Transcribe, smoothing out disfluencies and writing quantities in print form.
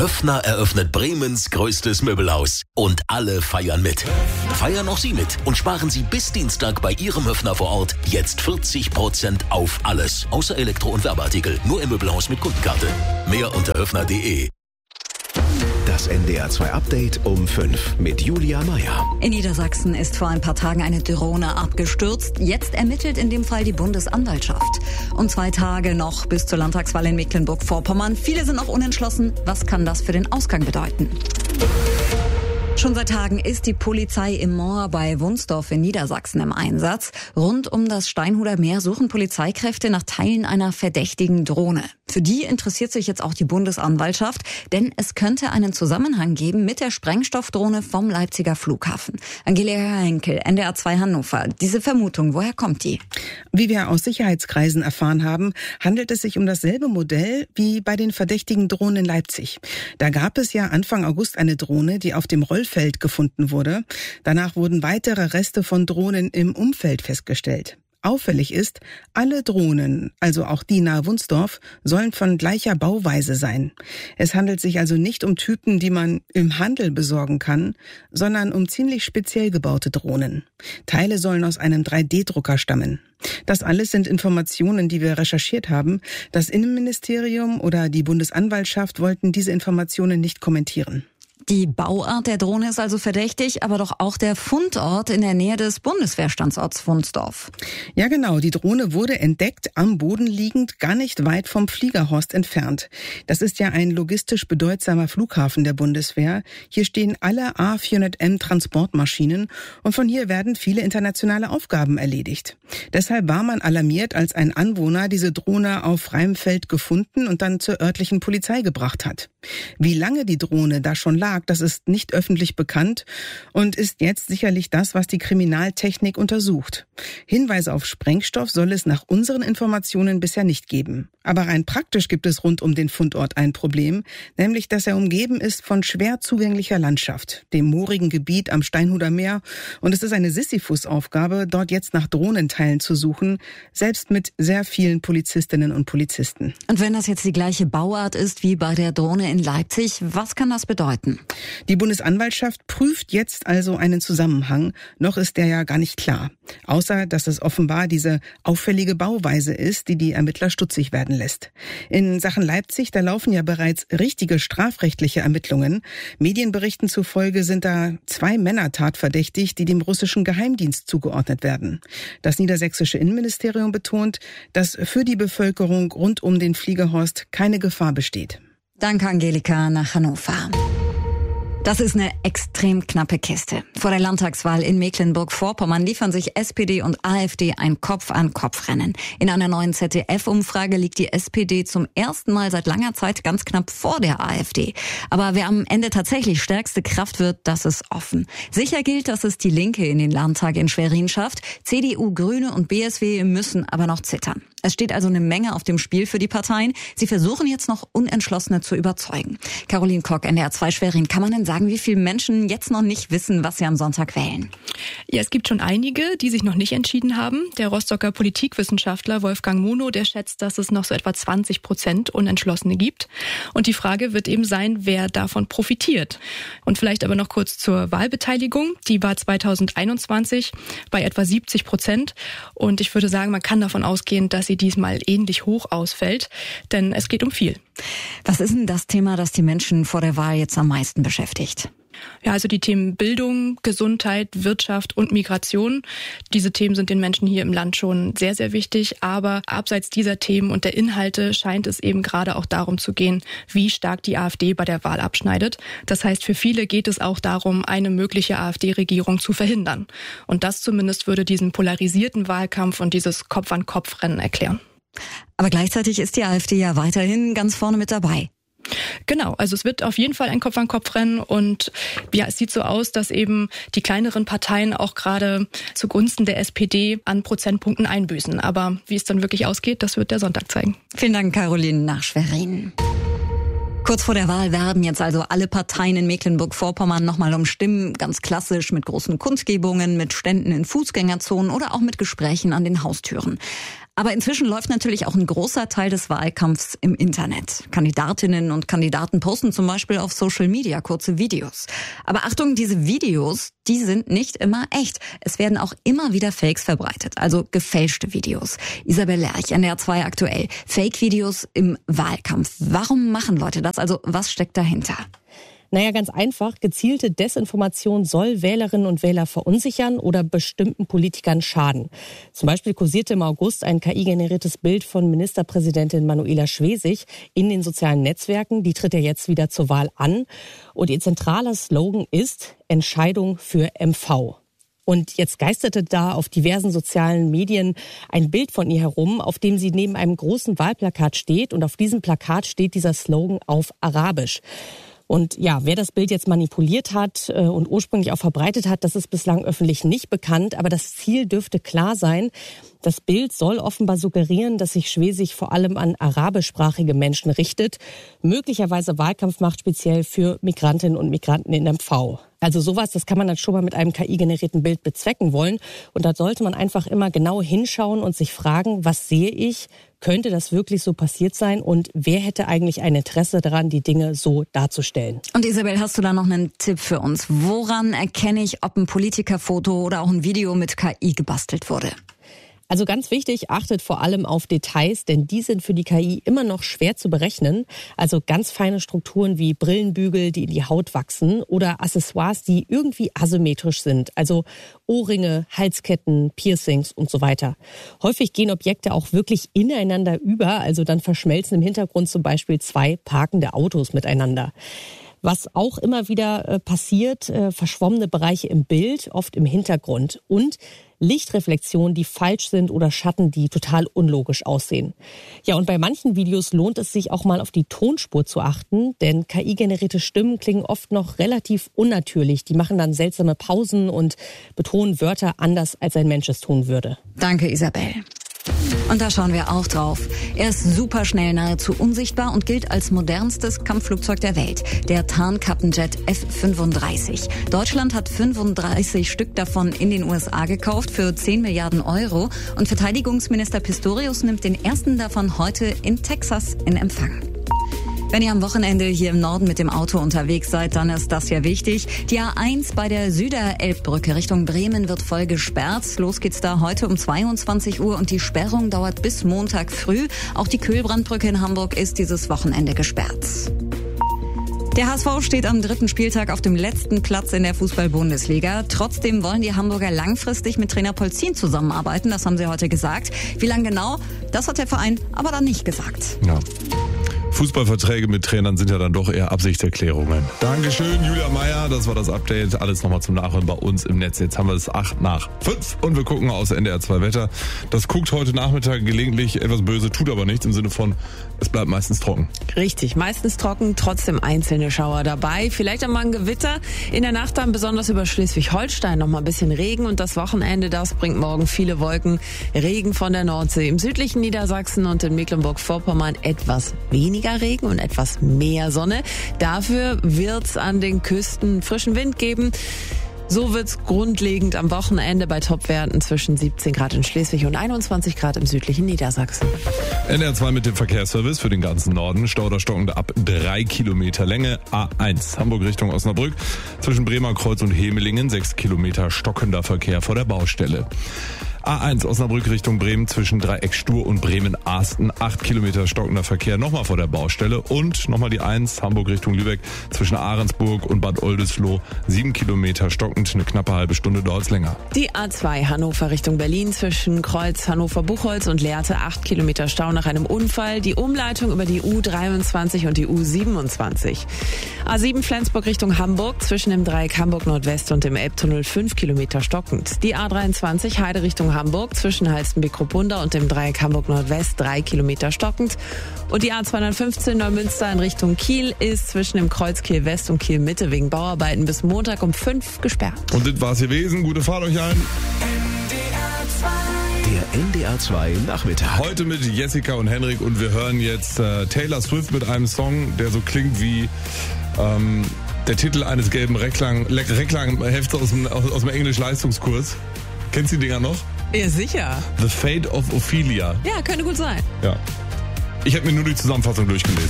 Höffner eröffnet Bremens größtes Möbelhaus. Und alle feiern mit. Feiern auch Sie mit und sparen Sie bis Dienstag bei Ihrem Höffner vor Ort jetzt 40% auf alles. Außer Elektro- und Werbeartikel. Nur im Möbelhaus mit Kundenkarte. Mehr unter höffner.de. Das NDR 2 Update um 5 mit Julia Meyer. In Niedersachsen ist vor ein paar Tagen eine Drohne abgestürzt. Jetzt ermittelt in dem Fall die Bundesanwaltschaft. Und 2 Tage noch bis zur Landtagswahl in Mecklenburg-Vorpommern. Viele sind noch unentschlossen. Was kann das für den Ausgang bedeuten? Schon seit Tagen ist die Polizei im Moor bei Wunsdorf in Niedersachsen im Einsatz. Rund um das Steinhuder Meer suchen Polizeikräfte nach Teilen einer verdächtigen Drohne. Für die interessiert sich jetzt auch die Bundesanwaltschaft, denn es könnte einen Zusammenhang geben mit der Sprengstoffdrohne vom Leipziger Flughafen. Angelika Henkel, NDR 2 Hannover. Diese Vermutung, woher kommt die? Wie wir aus Sicherheitskreisen erfahren haben, handelt es sich um dasselbe Modell wie bei den verdächtigen Drohnen in Leipzig. Da gab es ja Anfang August eine Drohne, die auf dem Rollfeld gefunden wurde. Danach wurden weitere Reste von Drohnen im Umfeld festgestellt. Auffällig ist, alle Drohnen, also auch die nahe Wunsdorf, sollen von gleicher Bauweise sein. Es handelt sich also nicht um Typen, die man im Handel besorgen kann, sondern um ziemlich speziell gebaute Drohnen. Teile sollen aus einem 3D-Drucker stammen. Das alles sind Informationen, die wir recherchiert haben. Das Innenministerium oder die Bundesanwaltschaft wollten diese Informationen nicht kommentieren. Die Bauart der Drohne ist also verdächtig, aber doch auch der Fundort in der Nähe des Bundeswehrstandorts Wunsdorf. Ja genau, die Drohne wurde entdeckt, am Boden liegend, gar nicht weit vom Fliegerhorst entfernt. Das ist ja ein logistisch bedeutsamer Flughafen der Bundeswehr. Hier stehen alle A400M Transportmaschinen und von hier werden viele internationale Aufgaben erledigt. Deshalb war man alarmiert, als ein Anwohner diese Drohne auf freiem Feld gefunden und dann zur örtlichen Polizei gebracht hat. Wie lange die Drohne da schon lag, das ist nicht öffentlich bekannt und ist jetzt sicherlich das, was die Kriminaltechnik untersucht. Hinweise auf Sprengstoff soll es nach unseren Informationen bisher nicht geben. Aber rein praktisch gibt es rund um den Fundort ein Problem, nämlich dass er umgeben ist von schwer zugänglicher Landschaft, dem moorigen Gebiet am Steinhuder Meer. Und es ist eine Sisyphus-Aufgabe, dort jetzt nach Drohnenteilen zu suchen, selbst mit sehr vielen Polizistinnen und Polizisten. Und wenn das jetzt die gleiche Bauart ist wie bei der Drohne in Leipzig, was kann das bedeuten? Die Bundesanwaltschaft prüft jetzt also einen Zusammenhang. Noch ist der ja gar nicht klar. Außer, dass es offenbar diese auffällige Bauweise ist, die die Ermittler stutzig werden lässt. In Sachen Leipzig, da laufen ja bereits richtige strafrechtliche Ermittlungen. Medienberichten zufolge sind da 2 Männer tatverdächtig, die dem russischen Geheimdienst zugeordnet werden. Das niedersächsische Innenministerium betont, dass für die Bevölkerung rund um den Fliegerhorst keine Gefahr besteht. Danke, Angelika, nach Hannover. Das ist eine extrem knappe Kiste. Vor der Landtagswahl in Mecklenburg-Vorpommern liefern sich SPD und AfD ein Kopf-an-Kopf-Rennen. In einer neuen ZDF-Umfrage liegt die SPD zum ersten Mal seit langer Zeit ganz knapp vor der AfD. Aber wer am Ende tatsächlich stärkste Kraft wird, das ist offen. Sicher gilt, dass es die Linke in den Landtag in Schwerin schafft. CDU, Grüne und BSW müssen aber noch zittern. Es steht also eine Menge auf dem Spiel für die Parteien. Sie versuchen jetzt noch Unentschlossene zu überzeugen. Caroline Kock, NDR 2 Schwerin. Kann man denn sagen, wie viele Menschen jetzt noch nicht wissen, was sie am Sonntag wählen? Ja, es gibt schon einige, die sich noch nicht entschieden haben. Der Rostocker Politikwissenschaftler Wolfgang Mono, der schätzt, dass es noch so etwa 20% Unentschlossene gibt. Und die Frage wird eben sein, wer davon profitiert. Und vielleicht aber noch kurz zur Wahlbeteiligung. Die war 2021 bei etwa 70%. Und ich würde sagen, man kann davon ausgehen, dass sie diesmal ähnlich hoch ausfällt, denn es geht um viel. Was ist denn das Thema, das die Menschen vor der Wahl jetzt am meisten beschäftigt? Ja, also die Themen Bildung, Gesundheit, Wirtschaft und Migration. Diese Themen sind den Menschen hier im Land schon sehr, sehr wichtig. Aber abseits dieser Themen und der Inhalte scheint es eben gerade auch darum zu gehen, wie stark die AfD bei der Wahl abschneidet. Das heißt, für viele geht es auch darum, eine mögliche AfD-Regierung zu verhindern. Und das zumindest würde diesen polarisierten Wahlkampf und dieses Kopf-an-Kopf-Rennen erklären. Aber gleichzeitig ist die AfD ja weiterhin ganz vorne mit dabei. Genau, also es wird auf jeden Fall ein Kopf-an-Kopf-Rennen und ja, es sieht so aus, dass eben die kleineren Parteien auch gerade zugunsten der SPD an Prozentpunkten einbüßen. Aber wie es dann wirklich ausgeht, das wird der Sonntag zeigen. Vielen Dank, Caroline nach Schwerin. Kurz vor der Wahl werben jetzt also alle Parteien in Mecklenburg-Vorpommern nochmal um Stimmen, ganz klassisch mit großen Kundgebungen, mit Ständen in Fußgängerzonen oder auch mit Gesprächen an den Haustüren. Aber inzwischen läuft natürlich auch ein großer Teil des Wahlkampfs im Internet. Kandidatinnen und Kandidaten posten zum Beispiel auf Social Media kurze Videos. Aber Achtung, diese Videos, die sind nicht immer echt. Es werden auch immer wieder Fakes verbreitet, also gefälschte Videos. Isabel Lerch, NDR 2 aktuell. Fake-Videos im Wahlkampf. Warum machen Leute das? Also was steckt dahinter? Naja, ganz einfach. Gezielte Desinformation soll Wählerinnen und Wähler verunsichern oder bestimmten Politikern schaden. Zum Beispiel kursierte im August ein KI-generiertes Bild von Ministerpräsidentin Manuela Schwesig in den sozialen Netzwerken. Die tritt ja jetzt wieder zur Wahl an. Und ihr zentraler Slogan ist Entscheidung für MV. Und jetzt geisterte da auf diversen sozialen Medien ein Bild von ihr herum, auf dem sie neben einem großen Wahlplakat steht. Und auf diesem Plakat steht dieser Slogan auf Arabisch. Und ja, wer das Bild jetzt manipuliert hat und ursprünglich auch verbreitet hat, das ist bislang öffentlich nicht bekannt. Aber das Ziel dürfte klar sein. Das Bild soll offenbar suggerieren, dass sich Schwesig vor allem an arabischsprachige Menschen richtet, möglicherweise Wahlkampf macht, speziell für Migrantinnen und Migranten in MV. Also sowas, das kann man dann schon mal mit einem KI-generierten Bild bezwecken wollen. Und da sollte man einfach immer genau hinschauen und sich fragen, was sehe ich? Könnte das wirklich so passiert sein? Und wer hätte eigentlich ein Interesse daran, die Dinge so darzustellen? Und Isabel, hast du da noch einen Tipp für uns? Woran erkenne ich, ob ein Politikerfoto oder auch ein Video mit KI gebastelt wurde? Also ganz wichtig, achtet vor allem auf Details, denn die sind für die KI immer noch schwer zu berechnen. Also ganz feine Strukturen wie Brillenbügel, die in die Haut wachsen oder Accessoires, die irgendwie asymmetrisch sind. Also Ohrringe, Halsketten, Piercings und so weiter. Häufig gehen Objekte auch wirklich ineinander über, also dann verschmelzen im Hintergrund zum Beispiel zwei parkende Autos miteinander. Was auch immer wieder passiert, verschwommene Bereiche im Bild, oft im Hintergrund und Lichtreflexionen, die falsch sind oder Schatten, die total unlogisch aussehen. Ja, und bei manchen Videos lohnt es sich auch mal auf die Tonspur zu achten, denn KI-generierte Stimmen klingen oft noch relativ unnatürlich. Die machen dann seltsame Pausen und betonen Wörter anders, als ein Mensch es tun würde. Danke, Isabel. Und da schauen wir auch drauf. Er ist superschnell, nahezu unsichtbar und gilt als modernstes Kampfflugzeug der Welt, der Tarnkappenjet F-35. Deutschland hat 35 Stück davon in den USA gekauft für 10 Milliarden Euro und Verteidigungsminister Pistorius nimmt den ersten davon heute in Texas in Empfang. Wenn ihr am Wochenende hier im Norden mit dem Auto unterwegs seid, dann ist das ja wichtig. Die A1 bei der Süderelbbrücke Richtung Bremen wird voll gesperrt. Los geht's da heute um 22 Uhr und die Sperrung dauert bis Montag früh. Auch die Kühlbrandbrücke in Hamburg ist dieses Wochenende gesperrt. Der HSV steht am 3. Spieltag auf dem letzten Platz in der Fußball-Bundesliga. Trotzdem wollen die Hamburger langfristig mit Trainer Polzin zusammenarbeiten. Das haben sie heute gesagt. Wie lange genau, das hat der Verein aber dann nicht gesagt. Ja. Fußballverträge mit Trainern sind ja dann doch eher Absichtserklärungen. Dankeschön, Julia Meyer. Das war das Update. Alles nochmal zum Nachhören bei uns im Netz. Jetzt haben wir es 8:05 und wir gucken aus NDR 2 Wetter. Das guckt heute Nachmittag gelegentlich etwas böse, tut aber nichts im Sinne von, es bleibt meistens trocken. Richtig, meistens trocken, trotzdem einzelne Schauer dabei. Vielleicht einmal ein Gewitter. In der Nacht dann besonders über Schleswig-Holstein nochmal ein bisschen Regen und das Wochenende, das bringt morgen viele Wolken. Regen von der Nordsee. Im südlichen Niedersachsen und in Mecklenburg-Vorpommern etwas weniger Regen und etwas mehr Sonne. Dafür wird's an den Küsten frischen Wind geben. So wird's grundlegend am Wochenende bei Topwerten zwischen 17 Grad in Schleswig und 21 Grad im südlichen Niedersachsen. NDR 2 mit dem Verkehrsservice für den ganzen Norden. Stau oder stockende ab 3 Kilometer Länge. A1 Hamburg Richtung Osnabrück. Zwischen Bremer Kreuz und Hemelingen 6 Kilometer stockender Verkehr vor der Baustelle. A1 Osnabrück Richtung Bremen zwischen Dreieck Stur und Bremen-Ahsten 8 Kilometer stockender Verkehr nochmal vor der Baustelle und nochmal die 1 Hamburg Richtung Lübeck zwischen Ahrensburg und Bad Oldesloe 7 Kilometer stockend, eine knappe halbe Stunde dauert's länger. Die A2 Hannover Richtung Berlin zwischen Kreuz Hannover-Buchholz und Lehrte 8 Kilometer Stau nach einem Unfall, die Umleitung über die U23 und die U27. A7 Flensburg Richtung Hamburg zwischen dem Dreieck Hamburg Nordwest und dem Elbtunnel 5 Kilometer stockend. Die A23 Heide Richtung Hamburg zwischen Halstenbek-Kruppunda und dem Dreieck Hamburg Nordwest 3 Kilometer stockend. Und die A215 Neumünster in Richtung Kiel ist zwischen dem Kreuz Kiel West und Kiel Mitte wegen Bauarbeiten bis Montag um 5 gesperrt. Und das war's gewesen. Gute Fahrt euch allen. Der NDR 2 Nachmittag. Heute mit Jessica und Henrik und wir hören jetzt Taylor Swift mit einem Song, der so klingt wie der Titel eines gelben Reklanghefts aus dem Englisch-Leistungskurs. Kennst du die Dinger noch? Ja, sicher. The Fate of Ophelia. Ja, könnte gut sein. Ja. Ich habe mir nur die Zusammenfassung durchgelesen.